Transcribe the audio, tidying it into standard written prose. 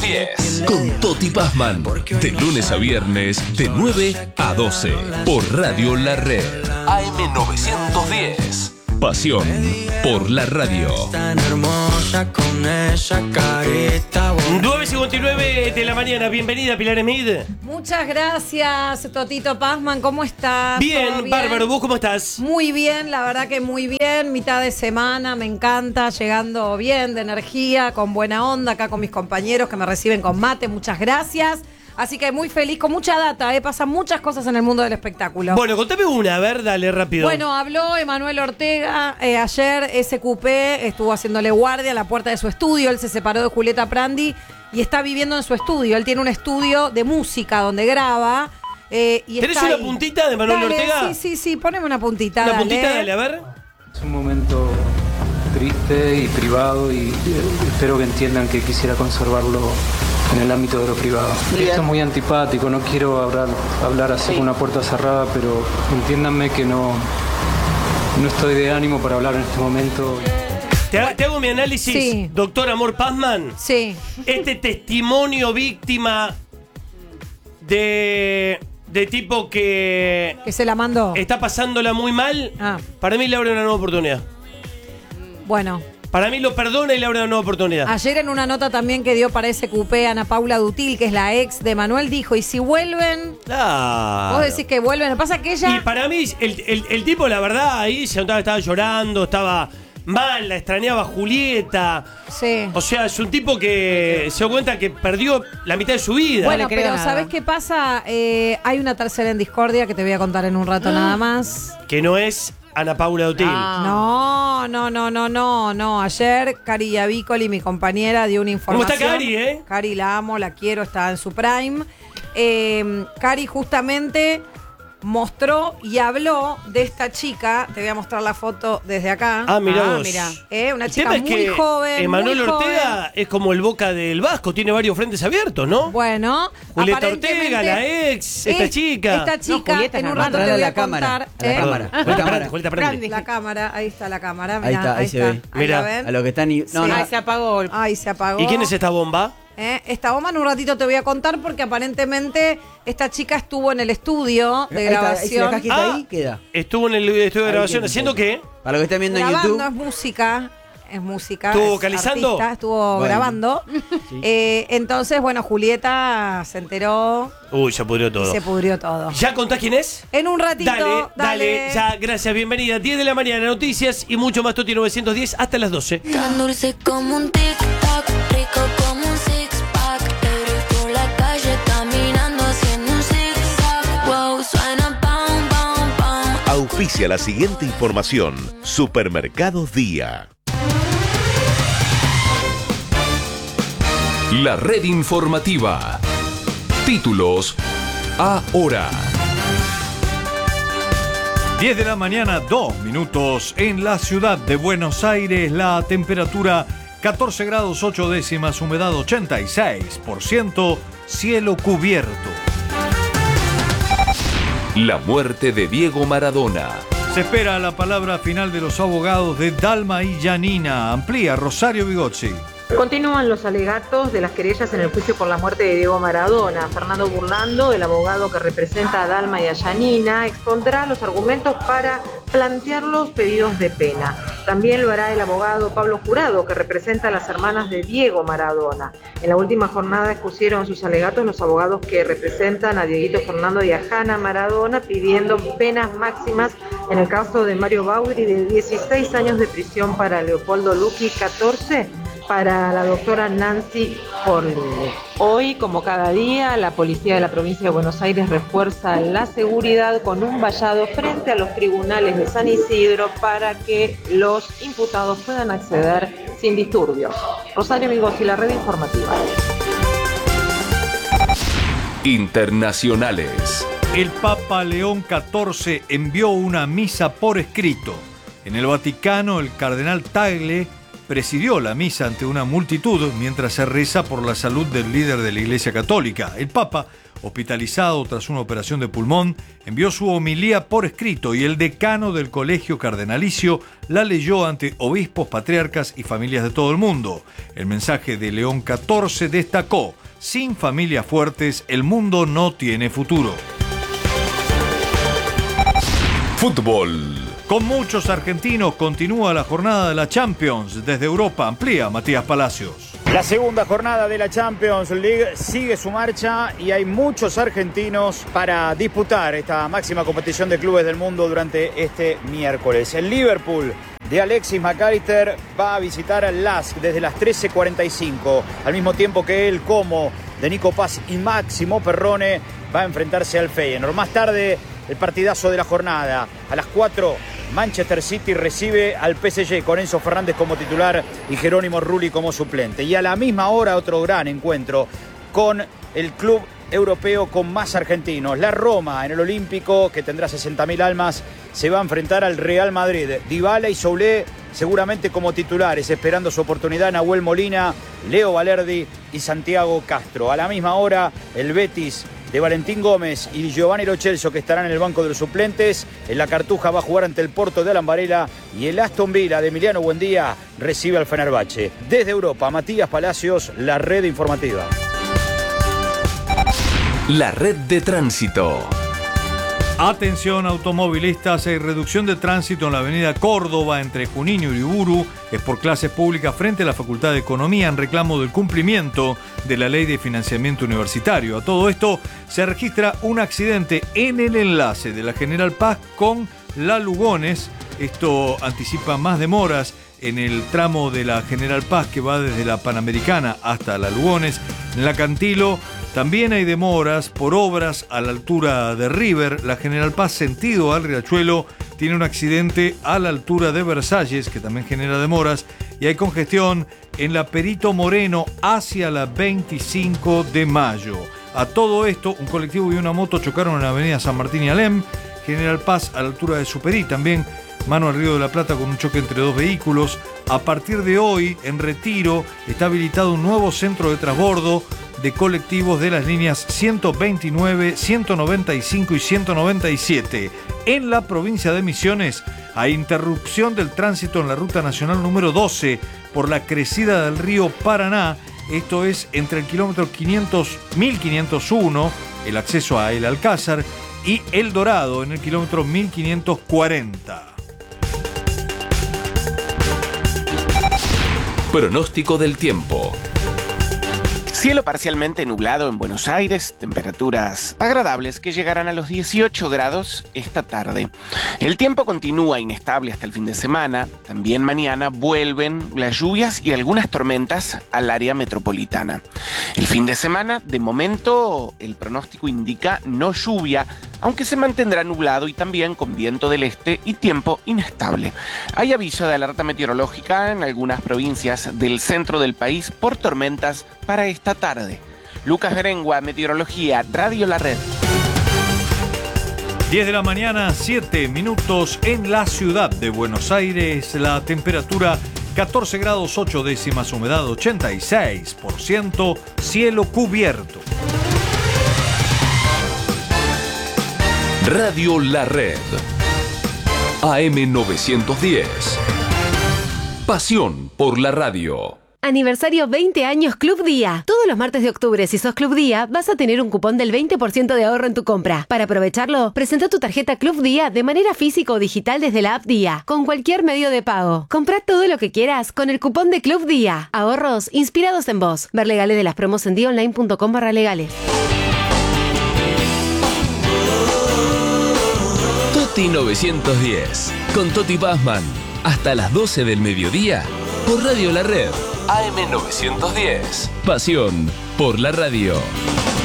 910. Con Toti Pazman. De lunes a viernes, de 9 a 12. Por Radio La Red. AM 910. Pasión por la radio. 9:59 de la mañana. Bienvenida, Pilar Smith. Muchas gracias, Totito Pazman. ¿Cómo estás? Bien, bárbaro. ¿Vos cómo estás? Muy bien, la verdad que muy bien. Mitad de semana, me encanta. Llegando bien, de energía, con buena onda, acá con mis compañeros que me reciben con mate. Muchas gracias. Así que muy feliz, con mucha data, pasan muchas cosas en el mundo del espectáculo. Bueno, contame una, a ver, dale rápido. Bueno, habló Emanuel Ortega, ayer SQP estuvo haciéndole guardia a la puerta de su estudio, él se separó de Julieta Prandi y está viviendo en su estudio, él tiene un estudio de música donde graba. ¿Tenés una puntita de Emanuel Ortega? Sí, poneme una puntita. Una puntita, dale, a ver. Es un momento triste y privado y espero que entiendan que quisiera conservarlo en el ámbito de lo privado. Esto es muy antipático, no quiero hablar así con una puerta cerrada, pero entiéndanme que no estoy de ánimo para hablar en este momento. Te hago mi análisis, sí. Doctor Amor Pazman. Sí. Este testimonio víctima de tipo que se la mandó. Está pasándola muy mal. Para mí le abre una nueva oportunidad. Bueno. Para mí lo perdona y le abre una nueva oportunidad. Ayer en una nota también que dio para SQP Ana Paula Dutil, que es la ex de Manuel, dijo, ¿y si vuelven? Claro. Vos decís que vuelven. Lo que pasa es que ella... Y para mí, el tipo, la verdad, ahí se notaba que estaba llorando, estaba mal, la extrañaba a Julieta. Sí. O sea, es un tipo que se dio cuenta que perdió la mitad de su vida. Bueno, pero ¿sabés qué pasa? Hay una tercera en discordia que te voy a contar en un rato nada más. Que no es Ana Paula Dutil. No. Ayer Cari Yavicoli, mi compañera, dio una información. ¿Cómo está Cari, Cari la amo, la quiero, está en su prime. Cari justamente mostró y habló de esta chica. Te voy a mostrar la foto desde acá. Mirá. Una chica muy joven. Emanuel Ortega es como el Boca del Vasco, tiene varios frentes abiertos, ¿no? Bueno, Julieta Ortega, la ex, esta chica. Esta chica, Julieta, en un rato te voy a contar. Julieta, prende. La cámara, ahí está la cámara. Mirá, ahí está, ahí se ve. Mirá. A lo que están... Se apagó. Ahí se apagó. ¿Y quién es esta bomba? Esta bomba en un ratito te voy a contar porque aparentemente esta chica estuvo en el estudio de grabación. Si la cajita ahí queda. Estuvo en el estudio de grabación haciendo qué? Para lo que están viendo en YouTube. Es música. ¿Estuvo vocalizando? Artista, estuvo grabando. Sí. Entonces, bueno, Julieta se enteró. Se pudrió todo. Se pudrió todo. ¿Ya contás quién es? En un ratito. Dale. Ya, gracias, bienvenida. 10 de la mañana, noticias y mucho más. Toti 910 hasta las 12. Tan dulce como un tic-tac, rico como un six-pack. Ebrio por la calle caminando haciendo un zig-zag. Wow, suena pam, pam, pam. Auspicia la siguiente información. Supermercados Día. La red informativa. Títulos ahora. 10 de la mañana, 2 minutos. En la ciudad de Buenos Aires, la temperatura 14 grados 8 décimas, humedad 86%, cielo cubierto. La muerte de Diego Maradona. Se espera la palabra final de los abogados de Dalma y Yanina. Amplía Rosario Bigozzi. Continúan los alegatos de las querellas en el juicio por la muerte de Diego Maradona. Fernando Burlando, el abogado que representa a Dalma y a Yanina, expondrá los argumentos para plantear los pedidos de pena. También lo hará el abogado Pablo Jurado, que representa a las hermanas de Diego Maradona. En la última jornada expusieron sus alegatos los abogados que representan a Dieguito Fernando y a Hanna Maradona, pidiendo penas máximas en el caso de Mario Baudry de 16 años de prisión para Leopoldo Luqui, 14 para la doctora Nancy Forley. Hoy, como cada día, la policía de la provincia de Buenos Aires refuerza la seguridad con un vallado frente a los tribunales de San Isidro para que los imputados puedan acceder sin disturbios. Rosario Bigozzi, la red informativa. Internacionales. El Papa León XIV envió una misa por escrito. En el Vaticano, el cardenal Tagle presidió la misa ante una multitud mientras se reza por la salud del líder de la Iglesia Católica. El Papa, hospitalizado tras una operación de pulmón, envió su homilía por escrito y el decano del Colegio Cardenalicio la leyó ante obispos, patriarcas y familias de todo el mundo. El mensaje de León XIV destacó: sin familias fuertes, el mundo no tiene futuro. Fútbol. Con muchos argentinos continúa la jornada de la Champions. Desde Europa amplía Matías Palacios. La segunda jornada de la Champions League sigue su marcha y hay muchos argentinos para disputar esta máxima competición de clubes del mundo durante este miércoles. El Liverpool de Alexis McAllister va a visitar al LASK desde las 13:45, al mismo tiempo que el Como de Nico Paz y Máximo Perrone va a enfrentarse al Feyenoord. Más tarde, el partidazo de la jornada. A las 4, Manchester City recibe al PSG con Enzo Fernández como titular y Jerónimo Rulli como suplente. Y a la misma hora, otro gran encuentro con el club europeo con más argentinos. La Roma, en el Olímpico, que tendrá 60.000 almas, se va a enfrentar al Real Madrid. Dybala y Soulé seguramente como titulares, esperando su oportunidad Nahuel Molina, Leo Valerdi y Santiago Castro. A la misma hora, el Betis de Valentín Gómez y Giovanni Lo Celso, que estarán en el banco de los suplentes. En la Cartuja va a jugar ante el Porto de Alan Varela y el Aston Villa de Emiliano Buendía recibe al Fenerbahce. Desde Europa, Matías Palacios, la red informativa. La red de tránsito. Atención automovilistas, hay reducción de tránsito en la avenida Córdoba entre Junín y Uriburu. Es por clases públicas frente a la Facultad de Economía en reclamo del cumplimiento de la Ley de Financiamiento Universitario. A todo esto se registra un accidente en el enlace de la General Paz con la Lugones. Esto anticipa más demoras en el tramo de la General Paz que va desde la Panamericana hasta la Lugones. En la Cantilo también hay demoras por obras a la altura de River. La General Paz sentido al Riachuelo tiene un accidente a la altura de Versalles que también genera demoras. Y hay congestión en la Perito Moreno hacia la 25 de mayo. A todo esto, un colectivo y una moto chocaron en la avenida San Martín y Alem. General Paz a la altura de Superí también, mano al Río de la Plata con un choque entre dos vehículos. A partir de hoy, en Retiro, está habilitado un nuevo centro de transbordo de colectivos de las líneas 129, 195 y 197. En la provincia de Misiones hay interrupción del tránsito en la ruta nacional número 12 por la crecida del río Paraná. Esto es entre el kilómetro 1501, el acceso a El Alcázar, y El Dorado en el kilómetro 1540. Pronóstico del tiempo. Cielo parcialmente nublado en Buenos Aires, temperaturas agradables que llegarán a los 18 grados esta tarde. El tiempo continúa inestable hasta el fin de semana. También mañana vuelven las lluvias y algunas tormentas al área metropolitana. El fin de semana, de momento, el pronóstico indica no lluvia, aunque se mantendrá nublado y también con viento del este y tiempo inestable. Hay aviso de alerta meteorológica en algunas provincias del centro del país por tormentas para esta tarde. Lucas Berengua, Meteorología, Radio La Red. 10 de la mañana, 7 minutos en la ciudad de Buenos Aires. La temperatura 14 grados 8 décimas, humedad 86%, cielo cubierto. Radio La Red. AM 910. Pasión por la radio. Aniversario 20 años Club Día. Todos los martes de octubre, si sos Club Día, vas a tener un cupón del 20% de ahorro en tu compra. Para aprovecharlo, presenta tu tarjeta Club Día de manera física o digital desde la app Día, con cualquier medio de pago. Comprá todo lo que quieras con el cupón de Club Día. Ahorros inspirados en vos. Ver legales de las promos en diaonline.com/legales. Toti 910. Con Toti Pazman. Hasta las 12 del mediodía. Por Radio La Red. AM 910. Pasión por la radio.